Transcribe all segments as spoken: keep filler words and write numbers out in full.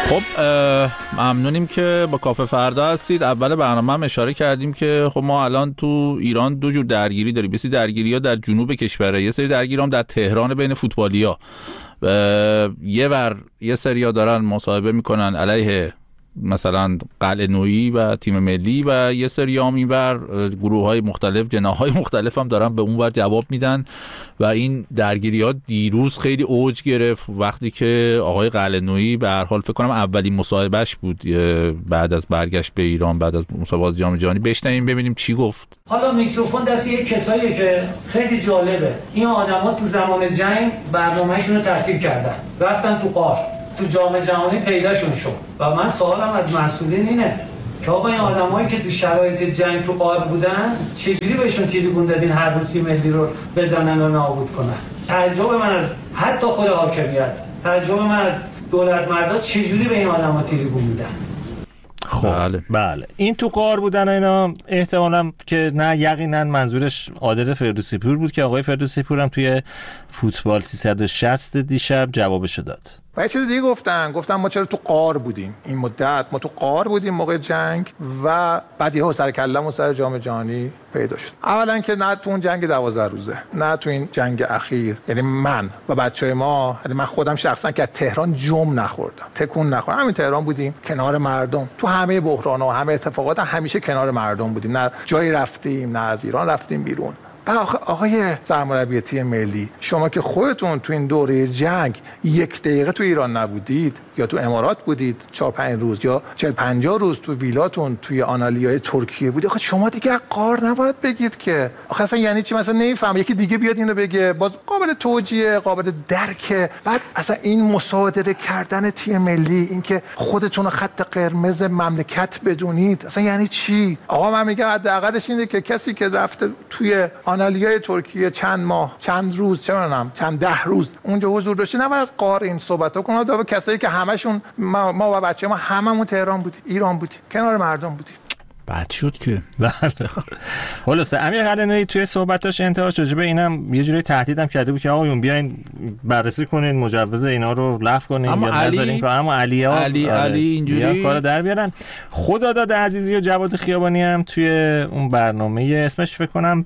خب ممنونیم که با کافه فردا هستید. اول برنامه هم اشاره کردیم که خب ما الان تو ایران دو جور درگیری داریم. یه سری درگیری‌ها در جنوب کشوره، یه سری درگیری هم در تهران بین فوتبالی‌ها. یه ور یه سری‌ها دارن مصاحبه میکنن علیه مثلا قلعه‌نویی و تیم ملی و یه سری هم اینور گروه‌های مختلف، جناح‌های مختلف هم دارن به اونور جواب میدن و این درگیری‌ها دیروز خیلی اوج گرفت وقتی که آقای قلعه‌نویی به هر حال فکر کنم اولین مصاحبهش بود بعد از برگشت به ایران بعد از مسابقات جام جهانی. بشنویم ببینیم چی گفت. حالا میکروفون دست یه کساییه که خیلی جالبه. این آدم‌ها تو زمان جنگ برنامه‌شون رو تعطیل کردن، رفتن تو غار، تو جام جهانی پیداشون شد و من سوالم از مسئولین اینه که آقا این آدمایی که تو شرایط جنگ تو غار بودن چجوری بهشون تلفن دادین هر روز تیم ملی رو بزنن و نابود کنن؟ تعجب من از حتی خود حاکمیت، تعجب من از دولت مردا چجوری به این آدما تلفن میدن. خب بله. بله این تو غار بودن اینا احتمالاً که نه یقینا منظورش عادل فردوسی پور بود که آقای فردوسی پور هم توی فوتبال سیصد و شصت دیشب جوابشو داد. و یه چیز دیگه گفتن گفتن ما چرا تو غار بودیم این مدت، ما تو غار بودیم موقع جنگ و بعد یهو سر کله‌مون سر جام جهانی پیدا شد. اولا که نه تو اون جنگ دوازده روزه، نه تو این جنگ اخیر، یعنی من و بچهای ما، یعنی من خودم شخصا که تهران جم نخوردم، تکون نخوردم، همین تهران بودیم کنار مردم، تو همه بحران‌ها و همه اتفاقات همیشه کنار مردم بودیم، نه جایی رفتیم نه از ایران رفتیم بیرون. آقای سرمربی تیم ملی، شما که خودتون تو این دوره جنگ یک دقیقه تو ایران نبودید یا تو امارات بودید چهار پنج روز یا چهل پنجاه روز تو ویلاتون توی آنالیای ترکیه بودید، آخه شما دیگه غار نباید بگید که آخه اصلا یعنی چی؟ مثلا نمیفهم یکی دیگه بیاد اینو بگه باز قابل توجیه، قابل درکه. بعد اصلا این مصادره کردن تیم ملی، این که خودتون رو خط قرمز مملکت بدونید، اصلا یعنی چی؟ آقا من میگم حداقلش اینه که کسی که رفته توی آنالیای ترکیه چند ماه چند روز چه میدونم چند ده روز اونجا حضور داشته نباید از غار این صحبتو کنه. دو کسایی که همشون ما, ما و بچه‌ها ما هممون تهران بودیم، ایران بودیم، کنار مردم بودیم. بد شد که خلاصه امیر قلعه‌نویی توی صحبتاش انتهاش راجع به اینم یه جوری تهدیدم کرده بود که آقایون بیاین بررسی کنین مجوز اینا رو لغو کنین یا نذارین که اما علی ها علی علی اینجوری کارو در بیارن. خداداد عزیزی و جواد خیابانی هم توی اون برنامه اسمش فکر کنم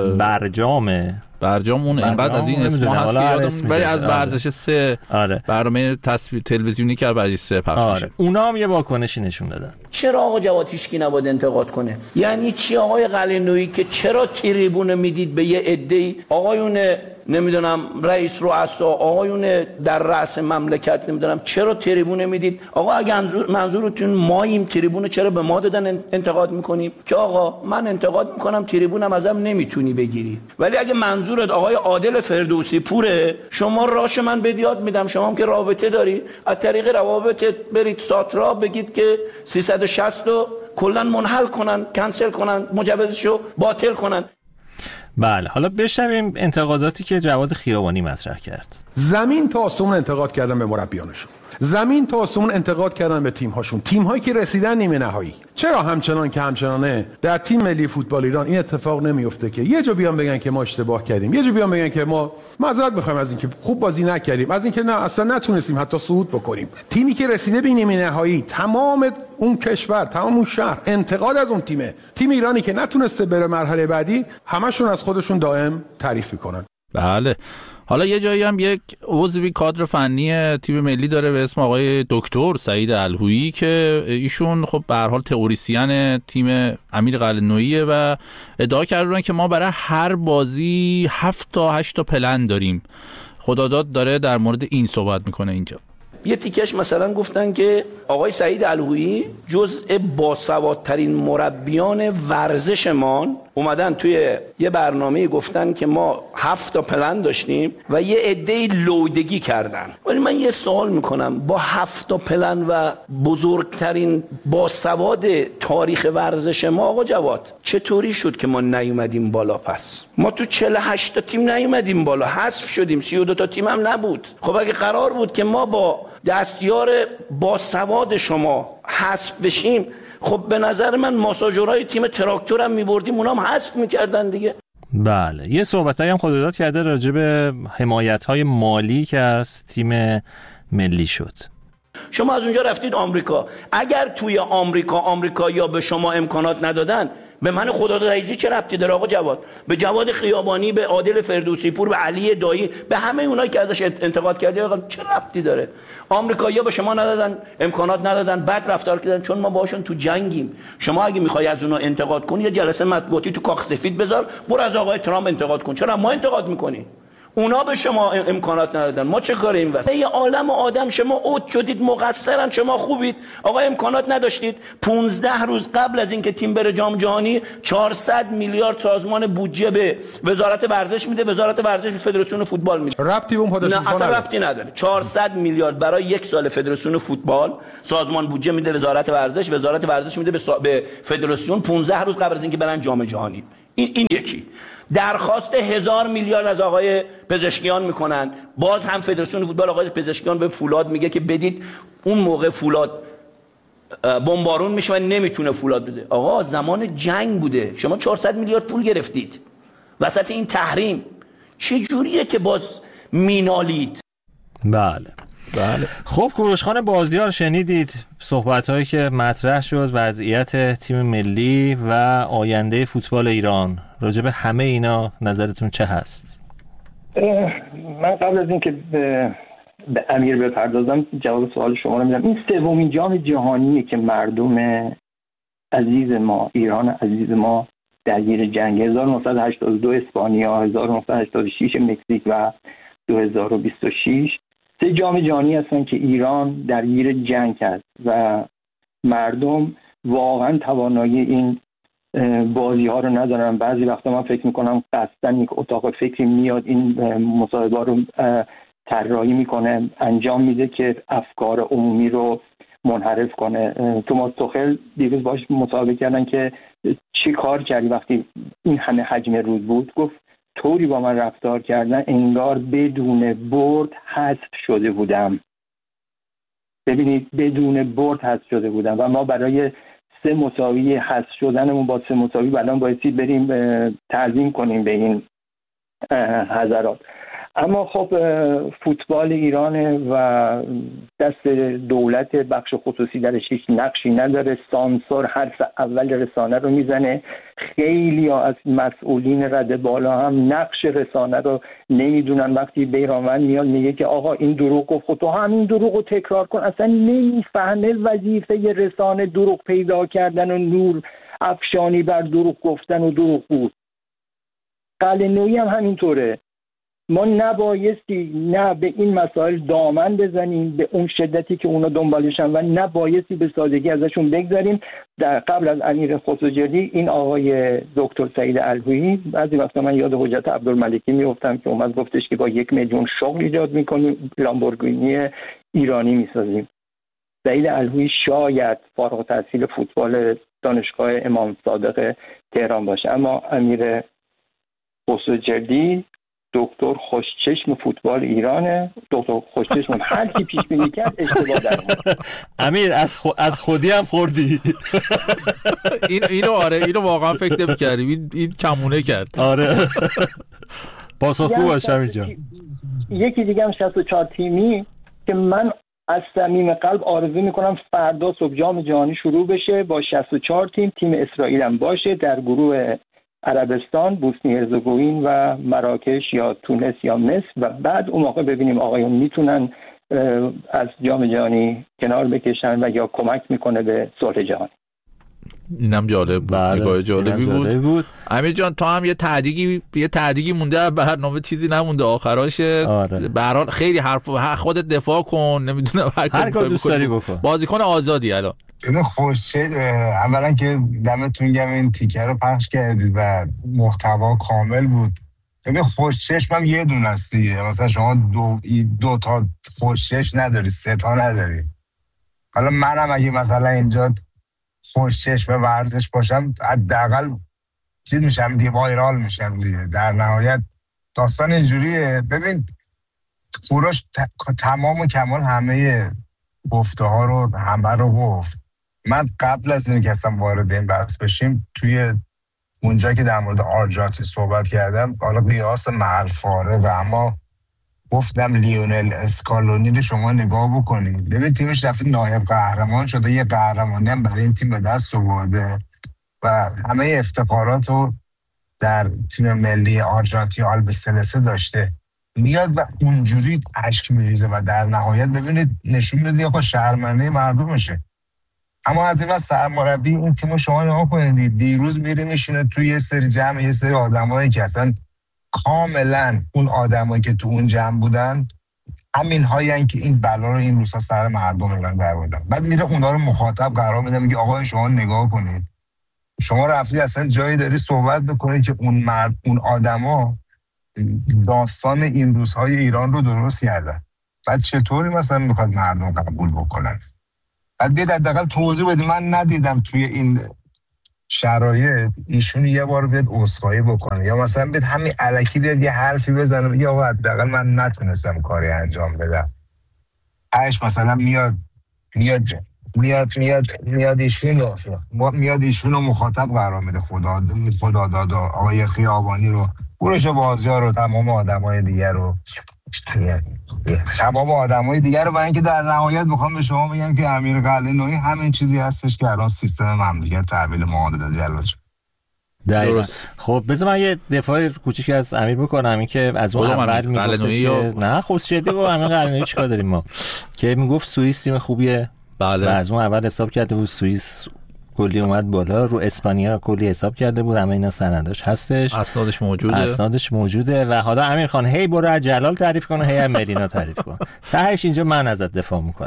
برجامه برجام اون اینقدر از این اسما هست که یادم ولی از ورزش سه آره. برنامه تصویر تلویزیونی که ورزش سه پخش آره. میشه. اونا هم یه واکنشی نشون دادن. چرا آقا جواد هیچکی نباید انتقاد کنه؟ یعنی چی آقای قلعه‌نویی که چرا تریبون میدید به یه عده‌ای آقایون نمیدونم رئیس رؤسا آقایون در رأس مملکت نمیدونم چرا تریبون میدید؟ آقا اگه منظورتون ماییم تریبون چرا به ما دادن انتقاد میکنیم؟ که آقا من انتقاد میکنم تریبونم ازم نمیتونی بگیری، ولی اگه منظورت آقای عادل فردوسی پوره شما راش من بدیاد میدم، شما هم که رابطه داری از طریق روابط برید ساترا بگید که سیصد و شصت رو کلا منحل کنن، کنسل کنن، مجوزشو باطل کنن. بله حالا بشنویم انتقاداتی که جواد خیابانی مطرح کرد. زمین تا آسمون انتقاد کردن به مربیانشون، زمین تا آسمون انتقاد کردن به تیم هاشون، تیم هایی که رسیدن نیمه نهایی. چرا همچنان که همچنانه در تیم ملی فوتبال ایران این اتفاق نمیفته که یه جا بیان بگن که ما اشتباه کردیم، یه جا بیان بگن که ما معذرت میخوایم از اینکه خوب بازی نکردیم، از اینکه نه اصلا نتونستیم حتی صعود بکنیم. تیمی که رسیده به نیمه نهایی، تمام اون کشور، تمام اون شهر انتقاد از اون تیمه. تیم ایرانی که نتونسته بره مرحله بعدی همشون از خودشون دائم تعریف میکنن. بله حالا یه جایی هم یک عضوی کادر فنی تیم ملی داره به اسم آقای دکتر سعید الهویی که ایشون خب به هر حال تئوریسین تیم امیر قلعه‌نویی و ادعا کردن که ما برای هر بازی هفت تا هشت تا پلن داریم. خداداد داره در مورد این صحبت میکنه اینجا. یه تیکش مثلا گفتن که آقای سعید الهویی جزء باسوادترین مربیان ورزشمان اومدن توی یه برنامه گفتن که ما هفت تا پلن داشتیم و یه عده‌ای لودگی کردن. ولی من یه سوال میکنم با هفت تا پلن و بزرگترین باسواد تاریخ ورزش ما آقا جواد چطوری شد که ما نیومدیم بالا؟ پس ما تو چهل و هشت تا تیم نیومدیم بالا، حذف شدیم، سی و دو تا تیم هم نبود. خب اگه قرار بود که ما با دستیار باسواد شما حذف بشیم، خب به نظر من ماساژورای تیم تراکتور هم میبردیم اونا هم حذف میکردن دیگه. بله یه صحبتایی هم خداداد کرده راجع به حمایت‌های مالی که از تیم ملی شد. شما از اونجا رفتید آمریکا. اگر توی آمریکا آمریکایی‌ها به شما امکانات ندادن، به من خدا رئیسی چه ربطی داره آقا جواد؟ به جواد خیابانی، به عادل فردوسی پور، به علی دایی، به همه اونایی که ازش انتقاد کردی آقا چه ربطی داره؟ آمریکایی‌ها به شما ندادن، امکانات ندادن، بد رفتار کردن چون ما باشون تو جنگیم. شما اگه میخوای از اونها انتقاد کنی یه جلسه مطبوعاتی تو کاخ سفید بذار، برو از آقای ترامپ انتقاد کن. چرا ما انتقاد میکنی؟ اونا به شما امکانات ندادن، ما چه کار این واسه؟ یه عالم آدم شما اوت شدید، مقصرن، شما خوبید. آقا امکانات نداشتید. پانزده روز قبل از اینکه تیم بره جام جهانی چهارصد میلیارد سازمان بودجه به وزارت ورزش میده، وزارت ورزش به فدراسیون فوتبال میده. ربطی به اون پاداش نه اصلا ربطی نداره. چهارصد میلیارد برای یک سال فدراسیون فوتبال سازمان بودجه میده وزارت ورزش، وزارت ورزش میده به, سا... به فدراسیون پانزده روز قبل از اینکه برن جام جهانی. این این یکی. درخواست هزار میلیارد از آقای پزشکیان میکنن، باز هم فدراسیون فوتبال آقای پزشکیان به فولاد میگه که بدید. اون موقع فولاد بمبارون میشه و نمیتونه فولاد بده. آقا زمان جنگ بوده، شما چهارصد میلیارد پول گرفتید وسط این تحریم. چه جوریه که باز مینالید؟ بله بله. خب کوروشخان بازیار شنیدید صحبت‌هایی که مطرح شد، وضعیت تیم ملی و آینده فوتبال ایران. راجع به همه اینا نظرتون چه هست؟ من قبل از اینکه به, به امیر بپردازم جواب سوال شما رو میدم. این سومین جام جهانیه که مردم عزیز ما، ایران عزیز ما درگیر جنگ. هزار و نهصد و هشتاد و دو اسپانیا، هزار و نهصد و هشتاد و شش مکزیک و دو هزار و بیست و شش سه جام جهانی هستن که ایران درگیر جنگ است و مردم واقعا توانایی این بازی ها رو ندارن. بعضی وقتا من فکر میکنم قصدن یک اتاق فکری میاد این مصاحبه رو طراحی میکنه، انجام میده که افکار عمومی رو منحرف کنه. توماس توخل دیروز باش مصاحبه کردن که چی کار کردی وقتی این همه حجم رود بود؟ گفت طوری با من رفتار کردن انگار بدون برد حذف شده بودم. ببینید بدون برد حذف شده بودم و ما برای سه مساوی حذف شدنمون با سه مساوی الان بایستی بریم تعظیم کنیم به این حضرات. اما خب فوتبال ایرانه و دست دولت، بخش خصوصی درش هیچ نقشی نداره. سانسور حرف اول رسانه رو میزنه. خیلی ها از مسئولین رده بالا هم نقش رسانه رو نمیدونن. وقتی بیرانوند میاد میگه که آقا این دروغ گفت، خب تو همین دروغ رو تکرار کن. اصلا نمیفهمه وظیفه رسانه دروغ پیدا کردن و نور افشانی بر دروغ گفتن و دروغ بود. قلعه‌نویی هم همینطوره. ما نبایستی نه به این مسائل دامن بزنیم به اون شدتی که اونا دنبالشن و نبایستی به سادگی ازشون بگذاریم. در قبل از امیر خسروجردی این آقای دکتر سعید الهویی، بعضی وقتا من یاد حجت عبدالملکی میافتم که اومد گفتش که با یک میلیون شغل ایجاد میکنیم، لامبورگینی ایرانی میسازیم. سعید الهویی شاید فارغ التحصیل فوتبال دانشگاه امام صادق تهران باشه، اما امیر خسروجردی دکتر خوشچشم فوتبال ایرانه. دکتر خوشچشم هر کی پیش بینی کرد اشتباه در بود. امیر از خو... از خودی هم خوردی. این اینو آره اینو واقعا فکر نمی‌کردم. این این کمونه کرد. آره. پاسخگو باش امیر جان. یکی دیگه هم شصت و چهار تیمی که من از صمیم قلب آرزو میکنم فردا صبح جام جهانی شروع بشه با شصت و چهار تیم. تیم اسرائیل هم باشه در گروه عربستان، بوسنی هرزگوین و مراکش یا تونس یا مصر و بعد اون موقع ببینیم آقایون میتونن از جام جهانی کنار بکشن و یا کمک میکنه به صلح جهانی. اینم جالب بود. نگاه جالبی بود. بود. امیر جان تو هم یه تعدیگی یه تعدیگی مونده برنامه، چیزی نمونده آخراشه. آره. به هر حال خیلی حرف خودت دفاع کن، نمیدونم هر, هر کار دوست داری بکن. بازیکن آزادی الان. ببین خوشچه اولا که دمتون گرم این تیکر رو پخش کردید و محتوا کامل بود. ببین خوشچشمم یه دونه است دیگه. مثلا شما دو دو تا خوشچش نداری، سه تا نداری. حالا منم اگه مثلا اینجا خوشچشم ورزش باشم حداقل چیز میشم دیگه، وایرال میشم دیگه. در نهایت داستان اینجوریه. ببین کوروش ت... تمام و کمال همه گفته ها رو همه رو گفت. من قبل از اینکه اصلا وارد این بحث بشیم توی اونجا که در مورد آرژانتین صحبت کردم، حالا قیاس محل فاره و اما گفتم لیونل اسکالونی رو شما نگاه بکنید، ببین تیمش رفت نایب قهرمان شده، یه قهرمانی هم برای این تیم به دست آورده و همه افتخارات رو در تیم ملی آرژانتین آلبیسلسه داشته، میاد و اونجوری اشک میریزه و در نهایت ببینید نشون میده آقا شرمنده مردمشه. اما از این سرمربی این تیمو شما نگاه کنید، دیروز میره میشینه توی یه سری جمع یه سری آدمایی که اصلا کاملا اون آدمایی که تو اون جمع بودن همین هایی که این بلا رو این روزا سر مردم ایران در آوردن، بعد میره اونا رو مخاطب قرار میده، میگه آقا شما نگاه کنید، شما رفتی اصلا جایی داری صحبت بکنید که اون مرد اون آدما داستان این روزهای ایران رو درست کردن، بعد چطوری مثلا میخواد مردم قبول بکنن؟ بعد بیاد حداقل توضیح بده. من ندیدم توی این شرایط ایشون یه بار بیاد عذرخواهی بکنه یا مثلا بیاد همین الکی بیاد یه حرفی بزنه بگه آقا حداقل من نتونستم کاری انجام بدم. اش مثلا میاد میاد میاد میاد میاد ایشون رو میاد ایشون رو مخاطب قرار میده، خدا خدا داد آقای خیابانی رو، گروش بازیار رو، تمام آدمای دیگر رو، تمام آدمای دیگر رو، و اینکه در نهایت میخوام به شما بگم که امیر قلعه‌نویی همین چیزی هستش که الان سیستم مملکت تحویل معادله جلوش. درست. خب بذار من یه دفاع کوچیکی از امیر بکنم، این که از اون اول میگفتش که نه خب جدی با امیر قلعه‌نویی چیکار داریم ما، که میگفت سوئیس تیم خوبیه، بله، و از اون اول حساب کرده بود سوئیس کلی اومد بالا، رو اسپانیا کلی حساب کرده بود، همه اینا سنداش هستش، اسنادش موجوده اسنادش موجوده و حالا امیر خان هی برو از جلال تعریف کنه، هی از مدینا تعریف کن، تهش اینجا من ازت دفاع میکنم.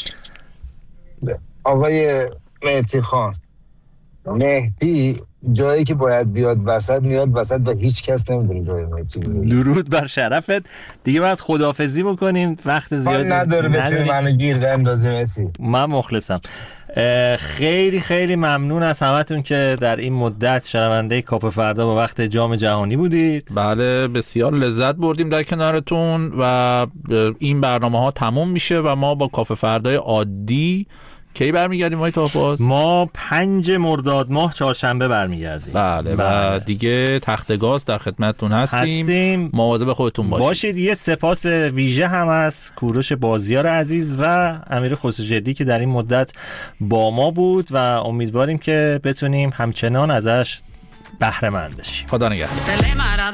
آقای مهدی خان، مهدی جایی که باید بیاد وسط میاد وسط و هیچ کس نمیدونه جای مهدی. درود بر شرفت. دیگه باید خداحافظی بکنیم، وقت زیادی نداره بتونی منو گیر اندازی مهدی. من مخلصم. خیلی خیلی ممنون از همتون که در این مدت شنونده کافه فردا با وقت جام جهانی بودید. بله بسیار لذت بردیم در کنارتون و این برنامه ها تموم میشه و ما با کافه فردای عادی کی برمیگردیم آقای تاپاس؟ ما پنج مرداد ماه چهارشنبه برمیگردیم. بله, بله. و دیگه تخت گاز در خدمتتون هستیم, هستیم. مواظب خودتون باشید. باشید. یه سپاس ویژه هم از کوروش بازیار عزیز و امیر خسروجدی که در این مدت با ما بود و امیدواریم که بتونیم همچنان ازش بهره مند بشیم. خدا نگهدار.